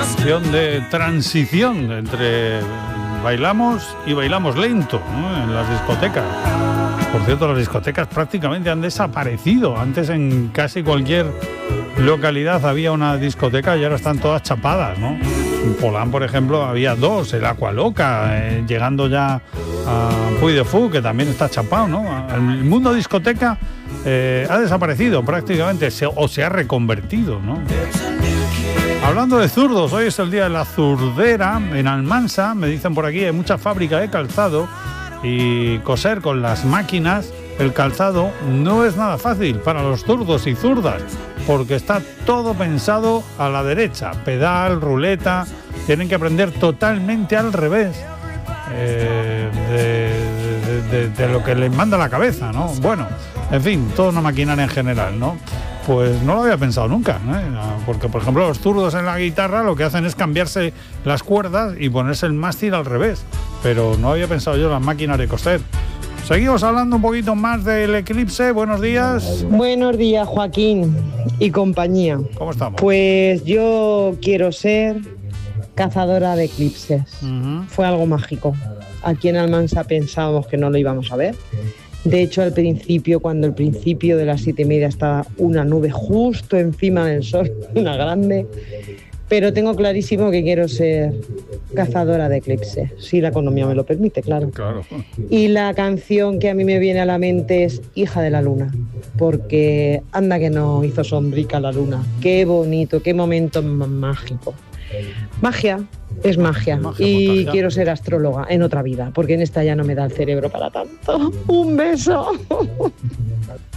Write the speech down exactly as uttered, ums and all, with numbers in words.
Canción de transición entre bailamos y bailamos lento, ¿no?, en las discotecas. Por cierto, las discotecas prácticamente han desaparecido. Antes en casi cualquier localidad había una discoteca y ahora están todas chapadas, ¿no? En Polán, por ejemplo, había dos, el Aqua Loca, eh, llegando ya a Puy de Fou, que también está chapado, ¿no? El mundo discoteca eh, ha desaparecido prácticamente, se, o se ha reconvertido, ¿no? Hablando de zurdos, hoy es el día de la zurdera en Almansa. Me dicen por aquí, hay mucha fábrica de calzado y coser con las máquinas el calzado no es nada fácil para los zurdos y zurdas, porque está todo pensado a la derecha, pedal, ruleta, tienen que aprender totalmente al revés eh, de, de, de, de lo que les manda la cabeza, ¿no? Bueno, en fin, toda una maquinaria en general, ¿no? Pues no lo había pensado nunca, ¿eh? Porque, por ejemplo, los zurdos en la guitarra lo que hacen es cambiarse las cuerdas y ponerse el mástil al revés, pero no había pensado yo en las máquinas de coser. Seguimos hablando un poquito más del eclipse. Buenos días. Buenos días, Joaquín y compañía. ¿Cómo estamos? Pues yo quiero ser cazadora de eclipses. Uh-huh. Fue algo mágico. Aquí en Almansa pensábamos que no lo íbamos a ver. De hecho, al principio, cuando al principio de las siete y media estaba una nube justo encima del sol, una grande, pero tengo clarísimo que quiero ser cazadora de eclipses, si la economía me lo permite, claro. Claro. Y la canción que a mí me viene a la mente es Hija de la Luna, porque anda que no hizo sombrica la luna. Qué bonito, qué momento más mágico. Magia es magia, magia y contagia. Quiero ser astróloga en otra vida, porque en esta ya no me da el cerebro para tanto. Un beso.